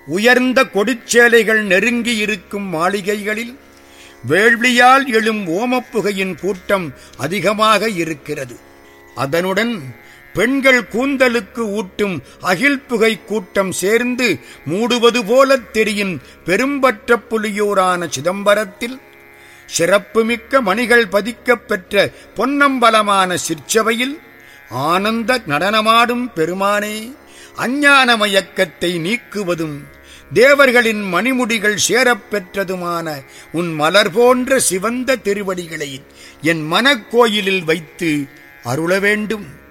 உயர்ந்த கொடிச்சேலைகள் நெருங்கி இருக்கும் மாளிகைகளில் வேள்வியால் எழும் ஓமப்புகையின் கூட்டம் அதிகமாக இருக்கிறது. அதனுடன் பெண்கள் கூந்தலுக்கு ஊட்டும் அகில்புகை கூட்டம் சேர்ந்து மூடுவது போலத் தெரியும் பெரும்பற்ற புலியூரான சிதம்பரத்தில் சிறப்புமிக்க மணிகள் பதிக்கப் பெற்ற பொன்னம்பலமான சிற்சபையில் ஆனந்த நடனமாடும் பெருமானே, அஞ்ஞான மயக்கத்தை நீக்குவதும் தேவர்களின் மணிமுடிகள் சேரப் பெற்றதுமான உன் மலர் போன்ற சிவந்த திருவடிகளை என் மனக்கோயிலில் வைத்து அருள வேண்டும்.